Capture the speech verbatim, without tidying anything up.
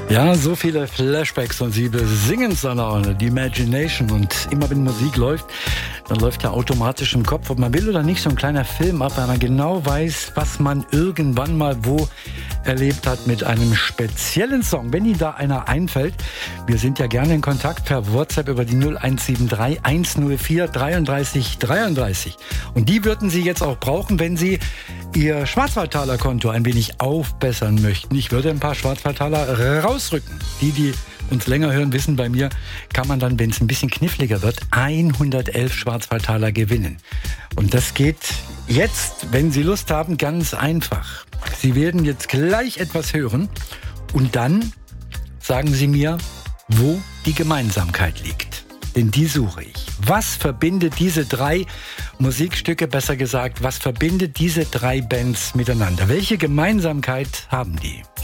Ja, so viele Flashbacks und sie besingen es dann auch, die Imagination. Und immer wenn Musik läuft, dann läuft ja automatisch im Kopf, ob man will oder nicht, so ein kleiner Film ab, weil man genau weiß, was man irgendwann mal wo erlebt hat mit einem speziellen Song. Wenn Ihnen da einer einfällt, wir sind ja gerne in Kontakt per WhatsApp über die null eins sieben drei eins null vier dreiunddreißig dreiunddreißig. Und die würden Sie jetzt auch brauchen, wenn Sie Ihr Schwarzwaldtaler Konto ein wenig aufbessern möchten. Ich würde ein paar Schwarzwaldtaler rausrücken. Die, die uns länger hören, wissen, bei mir kann man dann, wenn es ein bisschen kniffliger wird, hundertelf Schwarzwaldtaler gewinnen. Und das geht jetzt, wenn Sie Lust haben, ganz einfach. Sie werden jetzt gleich etwas hören und dann sagen Sie mir, wo die Gemeinsamkeit liegt. Denn die suche ich. Was verbindet diese drei Musikstücke, besser gesagt, was verbindet diese drei Bands miteinander? Welche Gemeinsamkeit haben die?